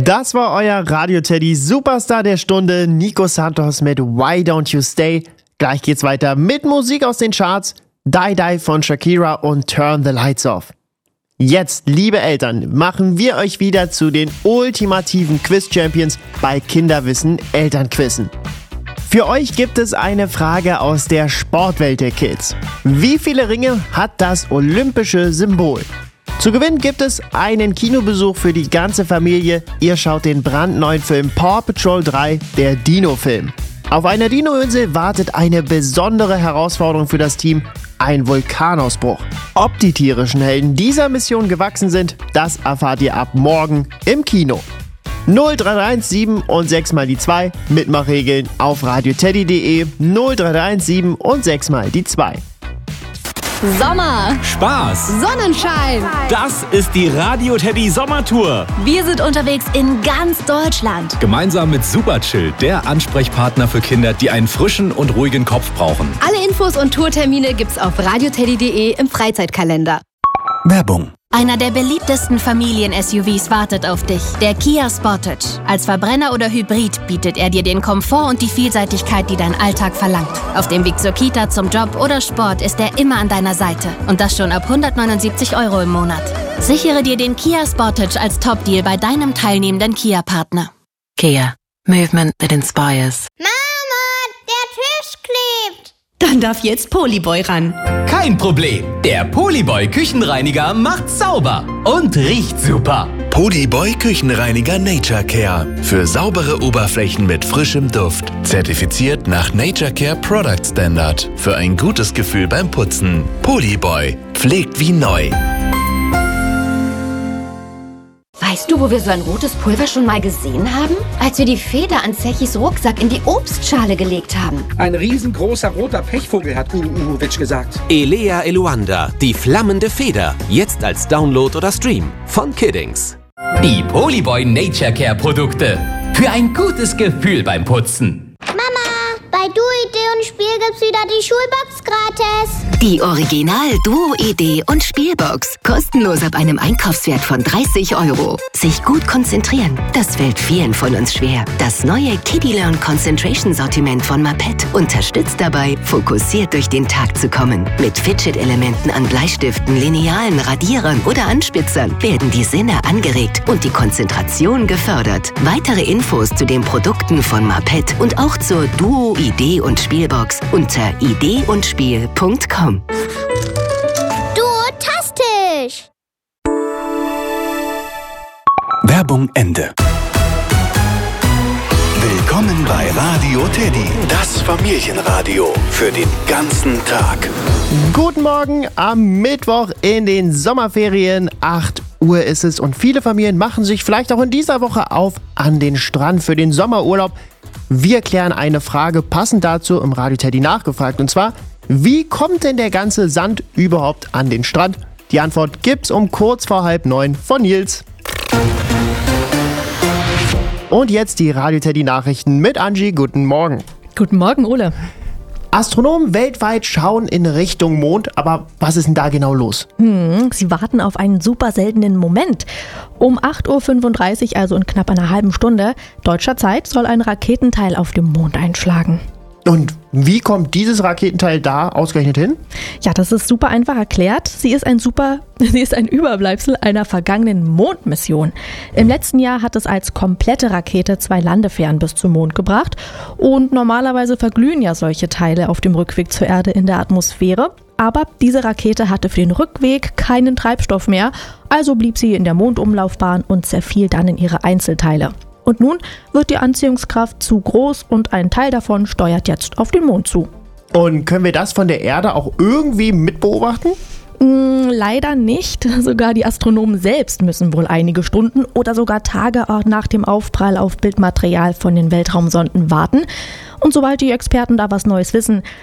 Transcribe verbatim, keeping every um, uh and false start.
Das war euer Radio-Teddy Superstar der Stunde, Nico Santos mit Why Don't You Stay. Gleich geht's weiter mit Musik aus den Charts, Die Die von Shakira und Turn the Lights Off. Jetzt, liebe Eltern, machen wir euch wieder zu den ultimativen Quiz-Champions bei Kinderwissen Elternquizzen. Für euch gibt es eine Frage aus der Sportwelt der Kids. Wie viele Ringe hat das olympische Symbol? Zu gewinnen gibt es einen Kinobesuch für die ganze Familie. Ihr schaut den brandneuen Film Paw Patrol drei, der Dino-Film. Auf einer Dino-Insel wartet eine besondere Herausforderung für das Team, ein Vulkanausbruch. Ob die tierischen Helden dieser Mission gewachsen sind, das erfahrt ihr ab morgen im Kino. null drei drei eins sieben und sechs mal die zwei, Mitmachregeln auf radioteddy punkt de, null drei drei eins sieben und sechs mal die zwei. Sommer, Spaß, Sonnenschein. Das ist die Radio-Teddy Sommertour. Wir sind unterwegs in ganz Deutschland. Gemeinsam mit Superchill, der Ansprechpartner für Kinder, die einen frischen und ruhigen Kopf brauchen. Alle Infos und Tourtermine gibt's auf radioteddy punkt de im Freizeitkalender. Werbung. Einer der beliebtesten Familien-S U Vs wartet auf dich, der Kia Sportage. Als Verbrenner oder Hybrid bietet er dir den Komfort und die Vielseitigkeit, die dein Alltag verlangt. Auf dem Weg zur Kita, zum Job oder Sport ist er immer an deiner Seite. Und das schon ab hundertneunundsiebzig Euro im Monat. Sichere dir den Kia Sportage als Top-Deal bei deinem teilnehmenden Kia-Partner. Kia. Movement that inspires. Mama, der Tisch klebt. Dann darf jetzt Polyboy ran. Kein Problem. Der Polyboy Küchenreiniger macht sauber und riecht super. Polyboy Küchenreiniger Nature Care. Für saubere Oberflächen mit frischem Duft. Zertifiziert nach Nature Care Product Standard. Für ein gutes Gefühl beim Putzen. Polyboy. Pflegt wie neu. Weißt du, wo wir so ein rotes Pulver schon mal gesehen haben? Als wir die Feder an Zechis Rucksack in die Obstschale gelegt haben. Ein riesengroßer roter Pechvogel, hat Uwitsch gesagt. Elea Eluanda, die flammende Feder. Jetzt als Download oder Stream von Kiddings. Die Polyboy Nature Care Produkte. Für ein gutes Gefühl beim Putzen. Mama, bei Duo-Idee und Spiel gibt's wieder die Schulbox gratis. Die Original Duo-Idee und Spielbox. Kostenlos ab einem Einkaufswert von dreißig Euro. Sich gut konzentrieren, das fällt vielen von uns schwer. Das neue Kiddie Learn Concentration Sortiment von Mapet unterstützt dabei, fokussiert durch den Tag zu kommen. Mit Fidget-Elementen an Bleistiften, Linealen, Radierern oder Anspitzern werden die Sinne angeregt und die Konzentration gefördert. Weitere Infos zu den Produkten von Mapet und auch zur Duo-Idee und Spielbox unter idee und spiel punkt com. Duotastisch! Werbung Ende. Willkommen bei Radio Teddy, das Familienradio für den ganzen Tag. Guten Morgen am Mittwoch in den Sommerferien. acht Uhr ist es und viele Familien machen sich vielleicht auch in dieser Woche auf an den Strand für den Sommerurlaub. Wir klären eine Frage passend dazu im Radio Teddy nachgefragt. Und zwar, wie kommt denn der ganze Sand überhaupt an den Strand? Die Antwort gibt's um kurz vor halb neun von Nils. Und jetzt die Radio Teddy Nachrichten mit Angie. Guten Morgen. Guten Morgen, Ole. Astronomen weltweit schauen in Richtung Mond, aber was ist denn da genau los? Hm, sie warten auf einen super seltenen Moment. Um acht Uhr fünfunddreißig, also in knapp einer halben Stunde deutscher Zeit, soll ein Raketenteil auf dem Mond einschlagen. Und wie kommt dieses Raketenteil da ausgerechnet hin? Ja, das ist super einfach erklärt. Sie ist ein super, sie ist ein Überbleibsel einer vergangenen Mondmission. Im letzten Jahr hat es als komplette Rakete zwei Landefähren bis zum Mond gebracht. Und normalerweise verglühen ja solche Teile auf dem Rückweg zur Erde in der Atmosphäre. Aber diese Rakete hatte für den Rückweg keinen Treibstoff mehr. Also blieb sie in der Mondumlaufbahn und zerfiel dann in ihre Einzelteile. Und nun wird die Anziehungskraft zu groß und ein Teil davon steuert jetzt auf den Mond zu. Und können wir das von der Erde auch irgendwie mitbeobachten? Mm, leider nicht. Sogar die Astronomen selbst müssen wohl einige Stunden oder sogar Tage nach dem Aufprall auf Bildmaterial von den Weltraumsonden warten. Und sobald die Experten da was Neues wissen,